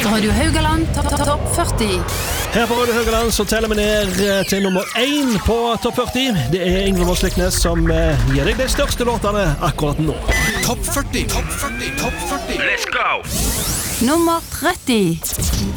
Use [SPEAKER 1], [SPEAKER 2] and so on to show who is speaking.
[SPEAKER 1] Radio Haugaland Topp 40.
[SPEAKER 2] Her på Radio Haugaland så teller vi ned til nummer 1 på Topp 40. Det er Yngve Morsliknes som gir deg de største låtene akkurat nå.
[SPEAKER 3] Topp 40.
[SPEAKER 4] Let's go!
[SPEAKER 1] Nummer 30.